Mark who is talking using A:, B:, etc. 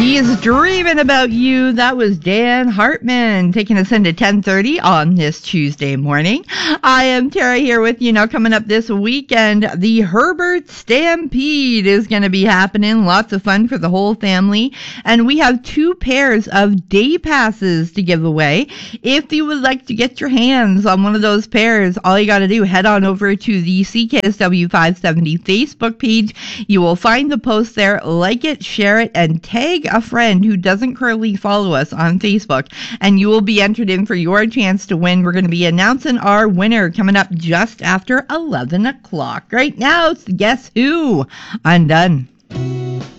A: He's dreaming about you. That was Dan Hartman taking us into 10:30 on this Tuesday morning. I am Tara here with you. Now coming up this weekend, the Herbert Stampede is going to be happening. Lots of fun for the whole family. And we have 2 pairs of day passes to give away. If you would like to get your hands on one of those pairs, all you got to do, head on over to the CKSW 570 Facebook page. You will find the post there, like it, share it, and tag a friend who doesn't currently follow us on Facebook, and you will be entered in for your chance to win. We're going to be announcing our winner coming up just after 11 o'clock. Right now, it's Guess Who? I'm done.